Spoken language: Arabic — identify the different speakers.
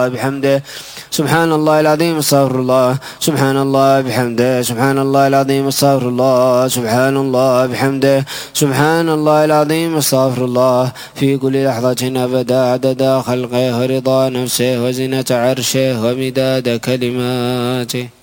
Speaker 1: بحمده سبحان الله العظيم استغفر الله سبحان الله بحمده سبحان الله العظيم استغفر الله سبحان الله بحمده سبحان الله العظيم استغفر الله في كل لحظة أبدا عدد خلقه ورضا نفسه وزنة عرشه ومداد كلماته.